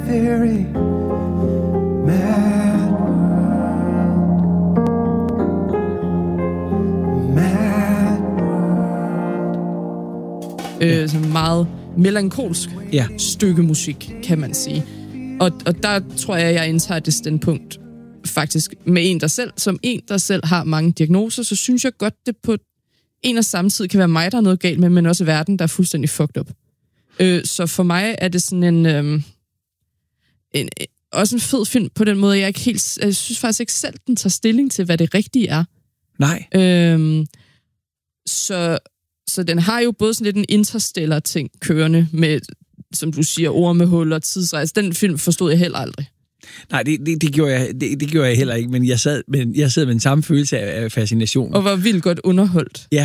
Very mad world. Sådan meget melankolsk stykke musik, kan man sige. Og der tror jeg indtager det standpunkt faktisk med en, der selv har mange diagnoser, så synes jeg godt, det på en og samme tid kan være mig, der er noget galt med, men også verden, der er fuldstændig fucked up. Så for mig er det sådan også en fed film på den måde, jeg synes faktisk ikke selv, den tager stilling til, hvad det rigtige er. Nej. Så den har jo både sådan lidt en interstellar ting kørende med, som du siger, ormehul og tidsrejse. Den film forstod jeg heller aldrig. Nej, det gjorde jeg heller ikke, men jeg sad med den samme følelse af fascination. Og var vildt godt underholdt. Ja.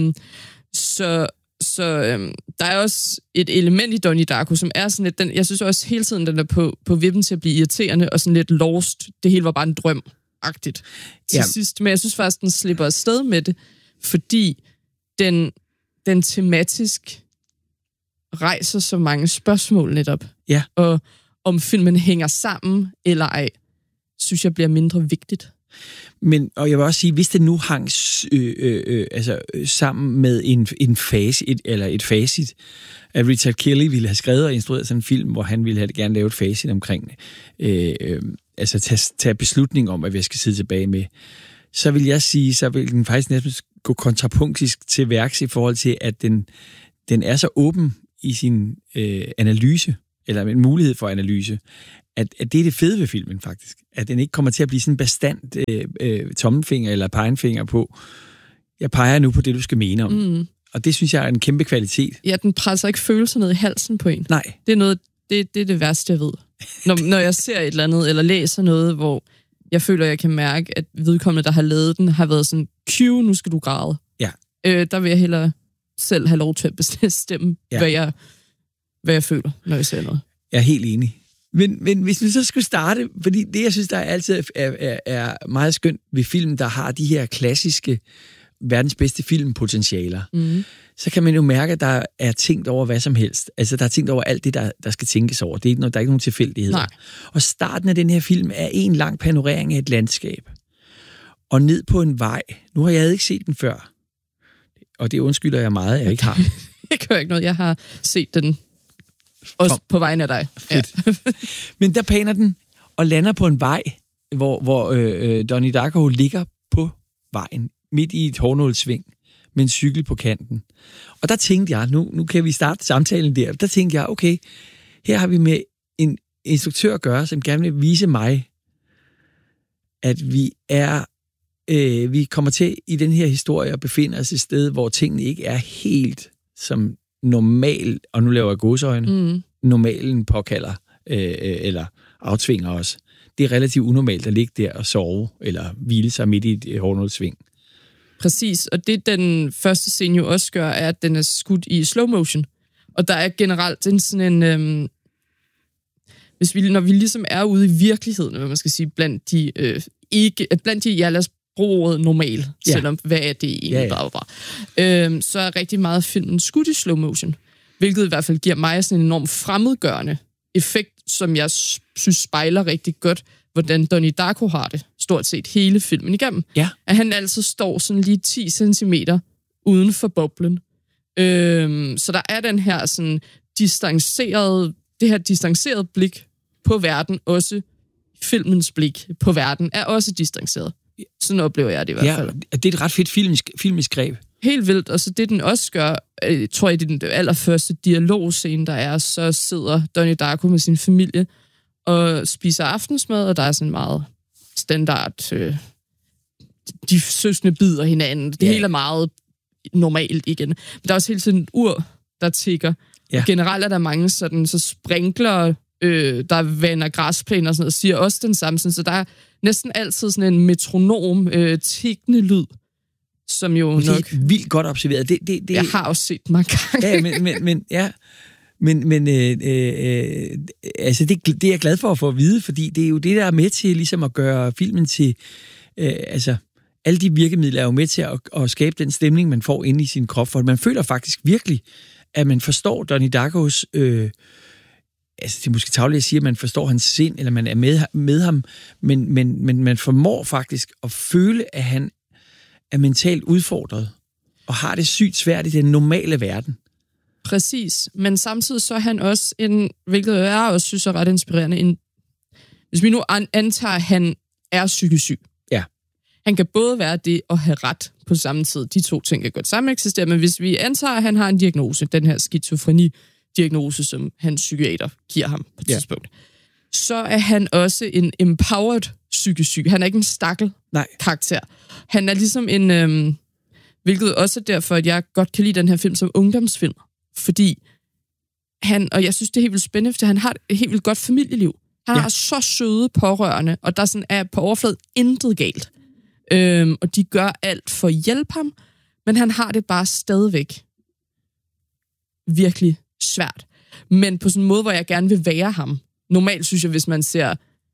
Så der er også et element i Donnie Darko, som er sådan lidt, jeg synes også hele tiden, den er på vippen til at blive irriterende og sådan lidt lost. Det hele var bare en drøm-agtigt til sidst. Men jeg synes faktisk, den slipper afsted med det, fordi den tematisk rejser så mange spørgsmål netop. Ja. Og om filmen hænger sammen eller ej, synes jeg bliver mindre vigtigt. Og jeg vil også sige, hvis det nu hang sammen med en facit, eller et facit, at Richard Kelly ville have skrevet og instrueret sådan en film, hvor han ville have gerne lave et facit omkring, tage beslutning om, at vi skal sidde tilbage med, så vil jeg sige, så vil den faktisk næsten gå kontrapunktisk til værks i forhold til, at den er så åben i sin analyse, eller en mulighed for analyse, at det er det fede ved filmen faktisk. At den ikke kommer til at blive sådan en bestandt tommelfinger eller pegefinger på, jeg peger nu på det, du skal mene om. Mm. Og det synes jeg er en kæmpe kvalitet. Ja, den presser ikke følelser ned i halsen på en. Nej. Det er det værste, jeg ved. Når jeg ser et eller andet, eller læser noget, hvor jeg føler, jeg kan mærke, at vedkommende, der har lavet den, har været sådan, nu skal du græde. Ja. Der vil jeg hellere selv have lov til at bestemme, hvad jeg føler, når jeg ser noget. Jeg er helt enig. Men hvis vi så skulle starte, fordi det, jeg synes, der altid er meget skønt ved film, der har de her klassiske verdens bedste filmpotentialer, så kan man jo mærke, at der er tænkt over hvad som helst. Altså, der er tænkt over alt det, der skal tænkes over. Der er ikke nogen tilfældigheder. Nej. Og starten af den her film er en lang panorering af et landskab. Og ned på en vej. Nu har jeg ikke set den før. Og det undskylder jeg meget, jeg ikke har. Det gør ikke noget. Jeg har set den også på vejen af dig. Fedt. Ja. Men der paner den og lander på en vej, hvor Donnie Darko ligger på vejen, midt i et hårnålsving, med en cykel på kanten. Og der tænkte jeg, nu kan vi starte samtalen der, der tænkte jeg, okay, her har vi med en instruktør at gøre, som gerne vil vise mig, at vi kommer til i den her historie at befinde os et sted, hvor tingene ikke er helt som normal, og nu laver jeg gåseøjne, normalen påkalder, eller aftvinger os. Det er relativt unormalt at ligge der og sove, eller hvile sig midt i et hårnålsving. Præcis, og det den første scene jo også gør, er, at den er skudt i slow motion. Og der er generelt sådan en... når vi ligesom er ude i virkeligheden, hvad man skal sige, blandt de lad os bruge ordet normal, selvom hvad er det egentlig, så er rigtig meget filmen skudt i slow motion, hvilket i hvert fald giver mig sådan en enormt fremmedgørende effekt, som jeg synes spejler rigtig godt, hvordan Donnie Darko har det, stort set hele filmen igennem. Ja. At han altid står sådan lige 10 centimeter uden for boblen. Så der er den her sådan distancerede blik på verden, også filmens blik på verden, er også distanceret. Sådan oplever jeg det i hvert fald. Ja, det er et ret fedt filmisk greb. Helt vildt, og så det den også gør, tror jeg, det er den allerførste dialogscene, der er, så sidder Donnie Darko med sin familie og spiser aftensmad, og der er sådan meget standard, de søskende bider hinanden, det hele er meget normalt igen. Men der er også hele tiden et ur, der tikker. Ja. Generelt er der mange sådan, så sprinkler, der vander græsplæner og sådan noget, siger også den samme, så der er næsten altid sådan en metronom, tikkende lyd, som jo det nok... Det er vildt godt observeret. Det, jeg har også set mange gange. Altså det er jeg glad for at få at vide, fordi det er jo det, der er med til ligesom at gøre filmen til... altså, alle de virkemidler er jo med til at skabe den stemning, man får inde i sin krop, for man føler faktisk virkelig, at man forstår Donnie Darkos altså det er måske tarveligt at sige, at man forstår hans sind, eller man er med ham, men man formår faktisk at føle, at han er mentalt udfordret, og har det sygt svært i den normale verden. Præcis, men samtidig så er han også hvilket jeg også synes er ret inspirerende, hvis vi nu antager, at han er psykisk syg. Ja. Han kan både være det og have ret på samme tid. De to ting kan godt sammen eksistere, men hvis vi antager, at han har en diagnose, den her skizofreni-diagnose, som hans psykiater giver ham på et tidspunkt, så er han også en empowered psykisk syg. Han er ikke en stakkel karakter. Han er ligesom en, hvilket også er derfor, at jeg godt kan lide den her film som ungdomsfilm, fordi og jeg synes, det er helt vildt spændende, fordi han har et helt vildt godt familieliv. Han har så søde pårørende, og der sådan er på overfladen intet galt. Og de gør alt for at hjælpe ham, men han har det bare stadigvæk virkelig svært. Men på sådan en måde, hvor jeg gerne vil være ham. Normalt synes jeg, hvis man ser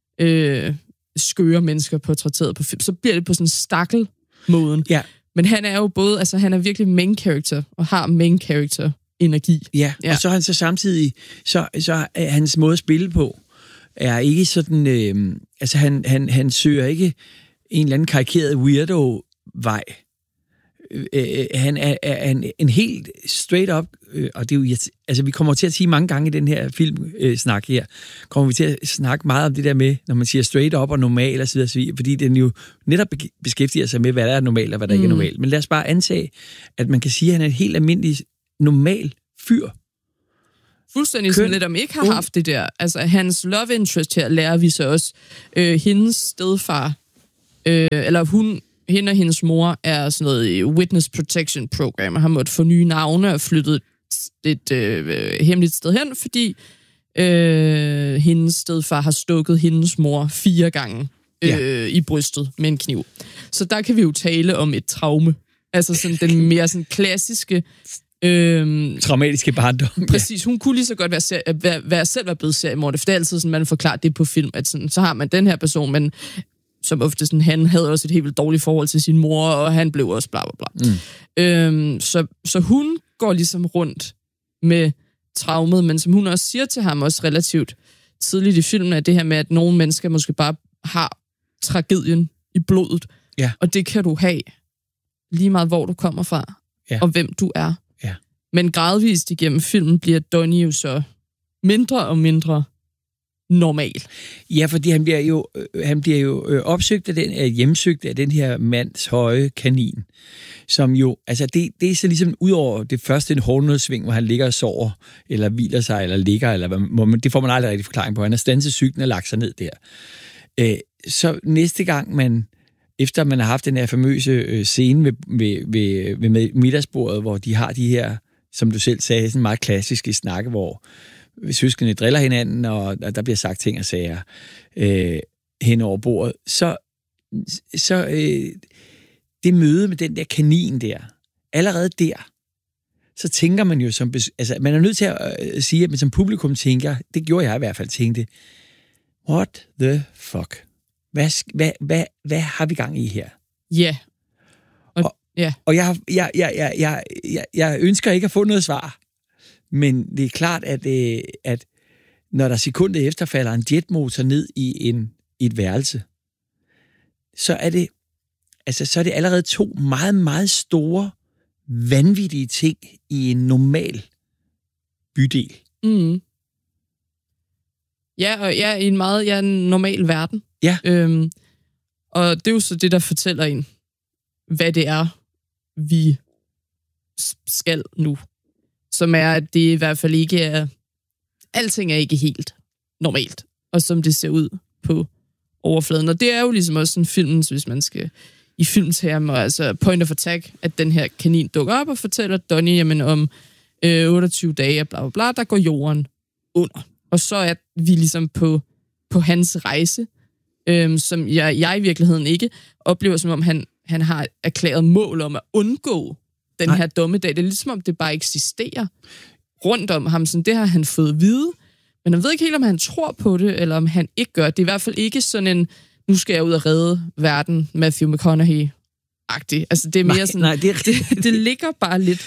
skøre mennesker portrætteret på film, så bliver det på sådan en stakkel-måden. Ja. Men han er jo både, altså han er virkelig main character, og har main character energi. Ja, og så er han så samtidig, så er hans måde at spille på, er ikke sådan, altså han søger ikke en eller anden karikeret weirdo-vej. Han er en helt straight up, og det er jo, altså vi kommer til at sige mange gange i den her filmsnak her, kommer vi til at snakke meget om det der med, når man siger straight up og normal og så videre, fordi den jo netop beskæftiger sig med, hvad der er normalt og hvad der ikke er normalt. Men lad os bare antage, at man kan sige, at han er en helt almindelig normal fyr. Fuldstændig som lidt om ikke har haft det der. Altså hans love interest her lærer vi så også. Hendes stedfar, hende og hendes mor er sådan noget witness protection program, og har måttet få nye navne og flyttet et hemmeligt sted hen, fordi hendes stedfar har stukket hendes mor 4 gange i brystet med en kniv. Så der kan vi jo tale om et traume. Altså sådan den mere sådan klassiske traumatiske barndom. Præcis, hun kunne lige så godt være blevet seriemorder, for det er altid sådan, man forklarer det på film, at sådan, så har man den her person, men som ofte sådan, han havde også et helt vildt dårligt forhold til sin mor, og han blev også bla bla bla. Så hun går ligesom rundt med traumet, men som hun også siger til ham, også relativt tidligt i filmen, er det her med, at nogle mennesker måske bare har tragedien i blodet, og det kan du have lige meget, hvor du kommer fra, og hvem du er. Ja. Men gradvist igennem filmen bliver Donnie jo så mindre og mindre normal. Ja, fordi han bliver jo opsøgt af hjemsøgt af den her mands høje kanin, som jo, altså det er så ligesom ud over det første en hårdnødsving, hvor han ligger og sover, eller hviler sig, eller ligger, eller det får man aldrig rigtig forklaring på. Han har standset cyklen og lagt sig ned der. Så næste gang efter man har haft den her famøse scene ved middagsbordet, hvor de har de her, som du selv sagde, sådan meget klassiske snakke, hvor søskende driller hinanden, og der bliver sagt ting og sager hen over bordet, så det møde med den der kanin der, allerede der, så tænker man jo altså man er nødt til at sige, at man som publikum tænker, det gjorde jeg i hvert fald, tænkte, what the fuck? Hvad har vi gang i her? Ja. Og jeg ønsker ikke at få noget svar. Men det er klart, at når der sekundet efter falder en jetmotor ned i et værelse, så er det allerede 2 meget, meget store, vanvittige ting i en normal bydel. Mm. Ja, og i en meget normal verden. Ja. Og det er jo så det, der fortæller en, hvad det er, vi skal nu. Som er, at det i hvert fald ikke er... Alting er ikke helt normalt, og som det ser ud på overfladen. Og det er jo ligesom også en film, hvis man skal i filmtermer, altså point of attack, at den her kanin dukker op og fortæller Donnie, jamen om 28 dage, bla bla bla, der går jorden under. Og så er vi ligesom på hans rejse, som jeg i virkeligheden ikke oplever, som om han har erklæret mål om at undgå den her dommedag. Det er ligesom om det bare eksisterer rundt om ham. Sådan, det har han fået at vide, men han ved ikke helt, om han tror på det, eller om han ikke gør det. Det er i hvert fald ikke sådan en, nu skal jeg ud og redde verden, Matthew McConaughey agtig. Altså, det er mere sådan... Nej, det ligger bare lidt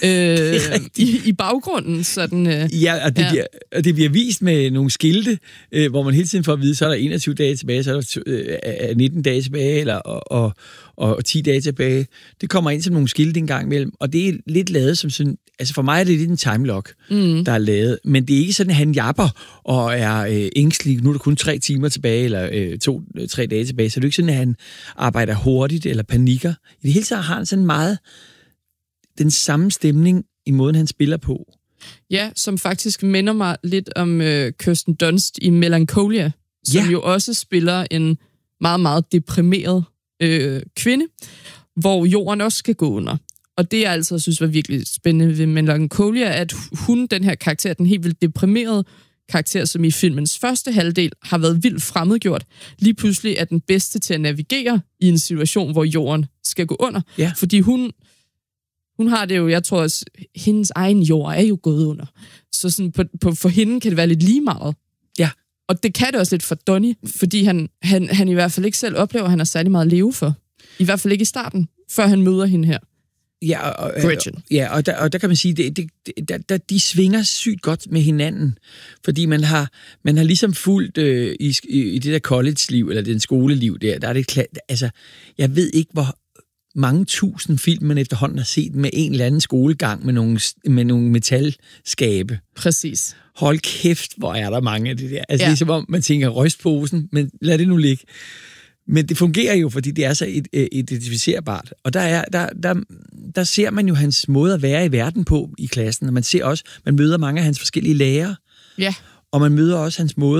i baggrunden. Sådan, ja, og det bliver vist med nogle skilte, hvor man hele tiden får at vide, så er der 21 dage tilbage, så er der 19 dage tilbage, og 10 dage tilbage. Det kommer ind som nogle skilte en gang imellem, og det er lidt lavet som sådan... Altså, for mig er det lidt en timelock, der er lavet. Men det er ikke sådan, at han japper og er ængstelig. Nu er der kun 3 timer tilbage, eller 2-3 dage tilbage. Så det er ikke sådan, at han arbejder hurtigt eller panikker. I det hele taget har han sådan meget den samme stemning i måden, han spiller på. Ja, som faktisk minder mig lidt om Kirsten Dunst i Melancholia, som jo også spiller en meget, meget deprimeret kvinde, hvor jorden også skal gå under. Og det, jeg altid synes var virkelig spændende ved Melancholia, at hun, den her karakter, den helt vildt deprimerede karakter, som i filmens første halvdel har været vildt fremmedgjort, lige pludselig er den bedste til at navigere i en situation, hvor jorden skal gå under. Ja. Fordi hun har det jo, jeg tror også, hendes egen jord er jo gået under. Så sådan for hende kan det være lidt lige meget. Ja. Og det kan det også lidt for Donnie, fordi han i hvert fald ikke selv oplever, at han har særlig meget at leve for. I hvert fald ikke i starten, før han møder hende her. Ja, og der kan man sige, de svinger sygt godt med hinanden, fordi man har ligesom fulgt i det der college-liv, eller den skoleliv der er det klart, altså, jeg ved ikke, hvor mange tusind film, man efterhånden har set med en eller anden skolegang med nogle metalskabe. Præcis. Hold kæft, hvor er der mange af det der. Altså, ligesom om man tænker, rystposen, men lad det nu ligge. Men det fungerer jo, fordi det er så identificerbart. Og der ser man jo hans måde at være i verden på i klassen. Og man møder mange af hans forskellige lærere. Ja. Og man møder også hans måde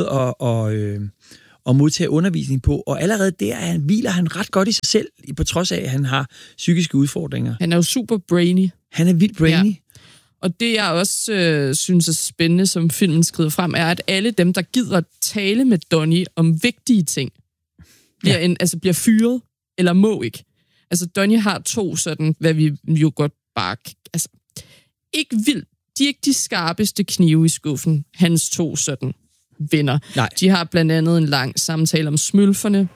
at modtage undervisning på. Og allerede der hviler han ret godt i sig selv, på trods af, at han har psykiske udfordringer. Han er jo super brainy. Han er vildt brainy. Ja. Og det, jeg også synes er spændende, som filmen skrider frem, er, at alle dem, der gider tale med Donnie om vigtige ting, bliver fyret, eller må ikke. Altså, Donnie har 2 sådan, hvad vi jo godt bare... Altså, ikke vildt. De er ikke de skarpeste knive i skuffen, hans 2 sådan venner. Nej. De har blandt andet en lang samtale om smølferne.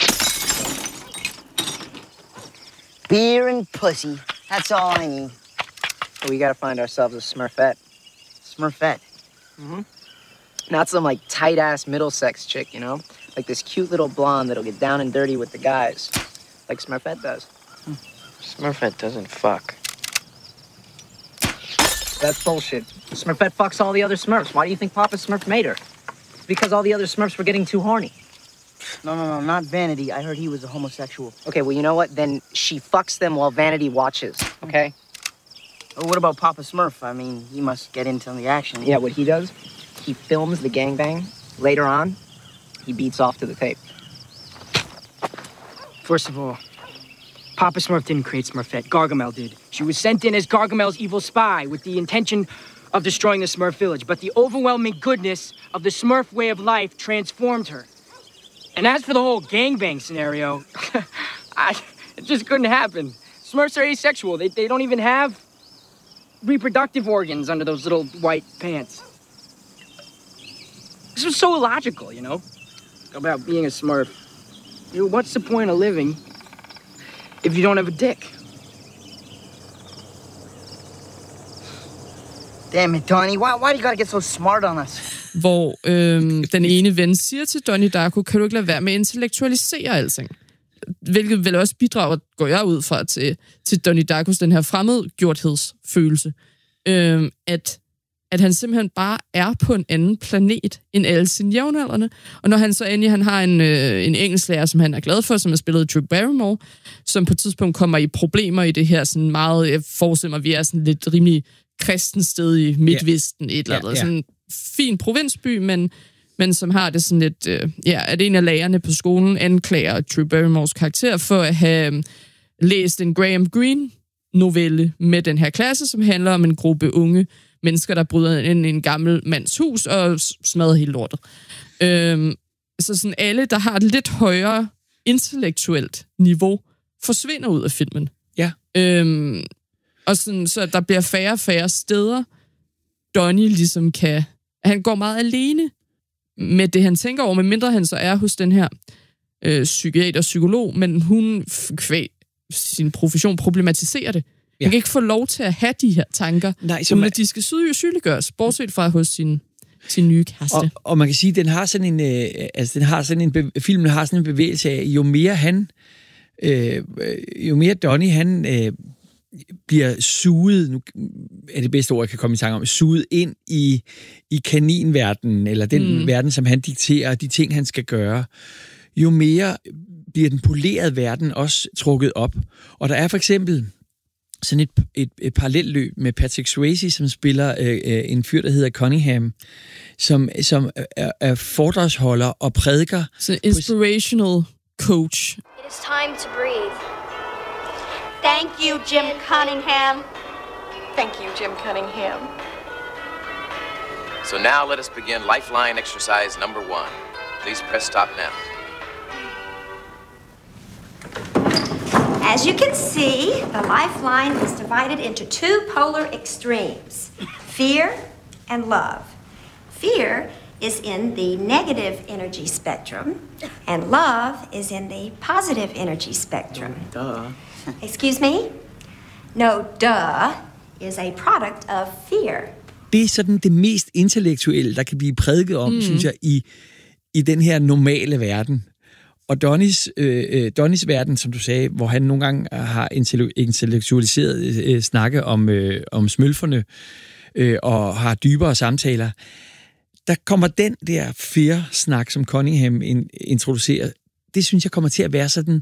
Beer and pussy. That's all I need. But we gotta find ourselves a Smurfette. Smurfette? Mm-hmm. Not some, like, tight-ass Middlesex chick, you know? Like this cute little blonde that'll get down and dirty with the guys. Like Smurfette does. Smurfette doesn't fuck. That's bullshit. Smurfette fucks all the other Smurfs. Why do you think Papa Smurf made her? It's because all the other Smurfs were getting too horny. No, not Vanity. I heard he was a homosexual. Okay, well, you know what? Then she fucks them while Vanity watches, okay? Well, what about Papa Smurf? I mean, he must get into the action. Yeah, what he does, he films the gangbang. Later on, he beats off to the tape. First of all, Papa Smurf didn't create Smurfette. Gargamel did. She was sent in as Gargamel's evil spy with the intention of destroying the Smurf village. But the overwhelming goodness of the Smurf way of life transformed her. And as for the whole gangbang scenario, it just couldn't happen. Smurfs are asexual. They don't even have reproductive organs under those little white pants. This was so illogical, you know, about being a Smurf. You know, what's the point of living if you don't have a dick? Damn it, Donnie. Why do you gotta get so smart on us? Hvor den ene ven siger til Donnie Darko, kan du ikke lade være med at intellektualisere alting? Hvilket vel også bidrager, går jeg ud fra, til Donnie Darkos den her fremmedgjorthedsfølelse. At han simpelthen bare er på en anden planet end alle sine jævnaldrende. Og når han så endelig han har en engelsklærer, som han er glad for, som er spillet Drew Barrymore, som på et tidspunkt kommer i problemer i det her sådan meget, jeg forestiller mig, vi er sådan lidt rimelig kristen sted i Midtvesten, et eller andet. Sådan en fin provinsby, men som har det sådan lidt, at en af lærerne på skolen anklager Drew Barrymores karakter for at have læst en Graham Greene-novelle med den her klasse, som handler om en gruppe unge mennesker, der bryder ind i en gammel mands hus og smadrer hele lortet. Så sådan alle, der har et lidt højere intellektuelt niveau, forsvinder ud af filmen. Ja. Og sådan, så der bliver færre og færre steder, Donnie ligesom kan... Han går meget alene med det, han tænker over, medmindre han så er hos den her psykiater og psykolog, men hun sin profession problematiserer det. Han kan ikke få lov til at have de her tanker, uden at de skal sygeliggøres, bortset fra hos sin nye kæreste. Og man kan sige, at den har sådan en, filmen har sådan en bevægelse af, jo mere Donnie han bliver suget, nu er det bedste ord, jeg kan komme i tanke om, suget ind i kaninverdenen, eller den verden, som han dikterer, de ting, han skal gøre, jo mere bliver den polerede verden også trukket op. Og der er for eksempel sådan et parallelløb med Patrick Swayze, som spiller en fyr, der hedder Cunningham, som er foredragsholder og prædiker. Så inspirational coach. It is time to breathe. Thank you, Jim Cunningham. Thank you, Jim Cunningham. So now let us begin lifeline exercise number 1. Please press stop now. As you can see, the lifeline is divided into two polar extremes, fear and love. Fear is in the negative energy spectrum, and love is in the positive energy spectrum. Duh. Excuse me? No, duh is a product of fear. Det er sådan det mest intellektuelle, der kan blive prædiket om, synes jeg, i den her normale verden. Og Donnies verden, som du sagde, hvor han nogle gange har intellektualiseret snakke om smølferne og har dybere samtaler, der kommer den der fear-snak, som Cunningham introducerer, det synes jeg kommer til at være sådan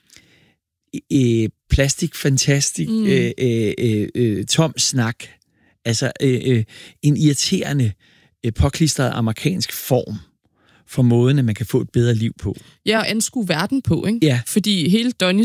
plastik-fantastisk tom snak. Altså en irriterende, påklistret amerikansk form for måden, at man kan få et bedre liv på. Ja, og anskue verden på, ikke? Ja. Fordi hele Donnies